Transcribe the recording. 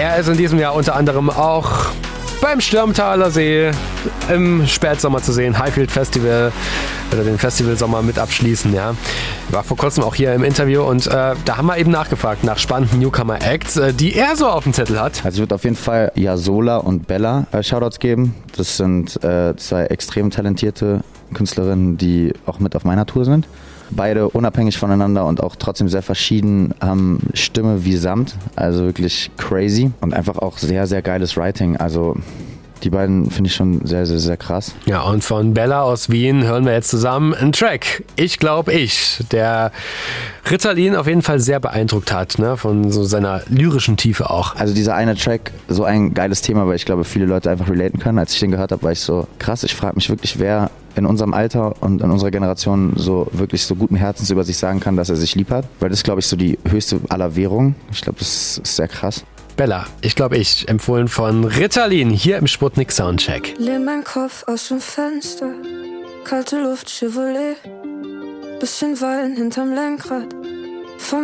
Er ist in diesem Jahr unter anderem auch beim Stürmtaler See im Spätsommer zu sehen. Highfield Festival, oder den Festivalsommer mit abschließen, ja. War vor kurzem auch hier im Interview und da haben wir eben nachgefragt nach spannenden Newcomer-Acts, die er so auf dem Zettel hat. Also ich würde auf jeden Fall Yasola und Bella Shoutouts geben. Das sind zwei extrem talentierte Künstlerinnen, die auch mit auf meiner Tour sind. Beide unabhängig voneinander und auch trotzdem sehr verschieden, haben Stimme wie Samt, also wirklich crazy und einfach auch sehr, sehr geiles Writing. Also die beiden finde ich schon sehr, sehr, sehr krass. Ja, und von Bella aus Wien hören wir jetzt zusammen einen Track. Ich glaube ich, der Ritalin auf jeden Fall sehr beeindruckt hat, ne? Von so seiner lyrischen Tiefe auch. Also dieser eine Track, so ein geiles Thema, weil ich glaube, viele Leute einfach relaten können. Als ich den gehört habe, war ich so krass. Ich frage mich wirklich, wer in unserem Alter und in unserer Generation so wirklich so guten Herzens über sich sagen kann, dass er sich lieb hat. Weil das ist, glaube ich, so die höchste aller Währungen. Ich glaube, das ist sehr krass. Bella, ich glaube ich, empfohlen von Ritalin hier im Sputnik Soundcheck. Lehn meinen Kopf aus dem Fenster, kalte Luft, Chevrolet, bisschen Wein hinterm Lenkrad.